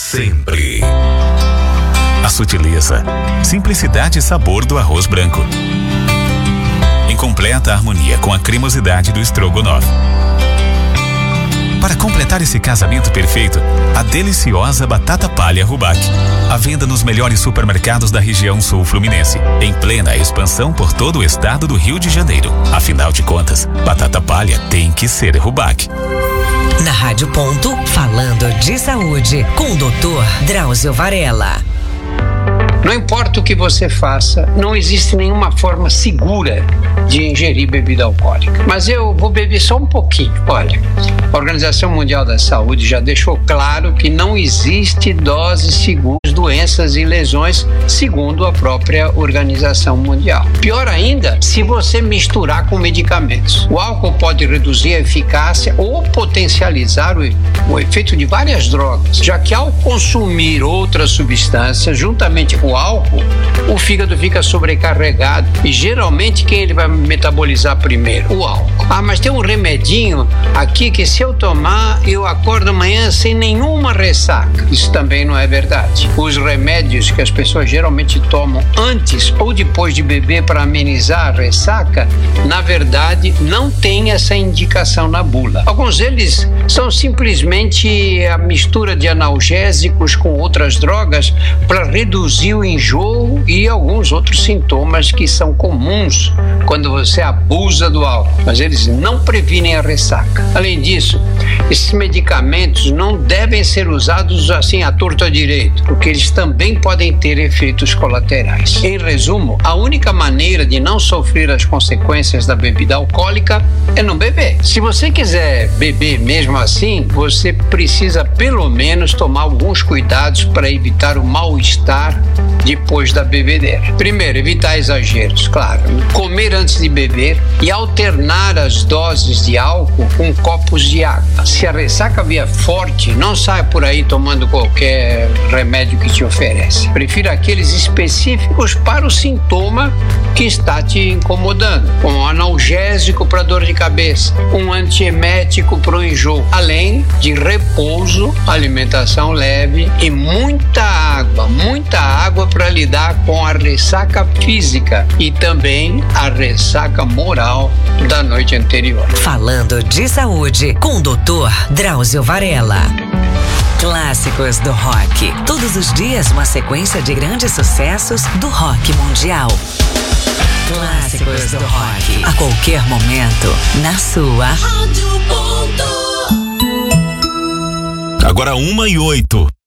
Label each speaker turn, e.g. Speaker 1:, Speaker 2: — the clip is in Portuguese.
Speaker 1: sempre. A sutileza, simplicidade e sabor do arroz branco. Em completa harmonia com a cremosidade do estrogonofe. Para completar esse casamento perfeito, a deliciosa batata palha Rubac. À venda nos melhores supermercados da região sul fluminense, em plena expansão por todo o estado do Rio de Janeiro. Afinal de contas, batata palha tem que ser Rubac.
Speaker 2: Na Rádio Ponto, falando de saúde, com o Dr. Drauzio Varela.
Speaker 3: Não importa o que você faça, não existe nenhuma forma segura de ingerir bebida alcoólica. Mas eu vou beber só um pouquinho. Olha, a Organização Mundial da Saúde já deixou claro que não existe dose segura de doenças e lesões, segundo a própria Organização Mundial. Pior ainda, se você misturar com medicamentos. O álcool pode reduzir a eficácia ou potencializar o efeito de várias drogas, já que ao consumir outras substâncias, juntamente com o álcool, o fígado fica sobrecarregado e geralmente quem ele vai metabolizar primeiro? O álcool. Ah, mas tem um remedinho aqui que se eu tomar, eu acordo amanhã sem nenhuma ressaca. Isso também não é verdade. Os remédios que as pessoas geralmente tomam antes ou depois de beber para amenizar a ressaca, na verdade, não tem essa indicação na bula. Alguns deles são simplesmente a mistura de analgésicos com outras drogas para reduzir o enjoo e alguns outros sintomas que são comuns quando você abusa do álcool, mas eles não previnem a ressaca. Além disso, esses medicamentos não devem ser usados assim à torto à direito, porque eles também podem ter efeitos colaterais. Em resumo, a única maneira de não sofrer as consequências da bebida alcoólica é não beber. Se você quiser beber mesmo assim, você precisa pelo menos tomar alguns cuidados para evitar o mal-estar depois da bebedeira. Primeiro, evitar exageros, claro. Comer antes de beber e alternar as doses de álcool com copos de água. Se a ressaca vier forte, não saia por aí tomando qualquer remédio que te oferece. Prefira aqueles específicos para o sintoma que está te incomodando. Um analgésico para dor de cabeça, um antiemético para o enjoo, além de repouso, alimentação leve e muita água para lidar com a ressaca física e também a ressaca moral da noite anterior.
Speaker 2: Falando de saúde com o Dr. Drauzio Varela. Clássicos do rock. Todos os dias uma sequência de grandes sucessos do rock mundial. Clássicos do rock. A qualquer momento, na sua Rádio Ponto.
Speaker 1: Agora 1h08.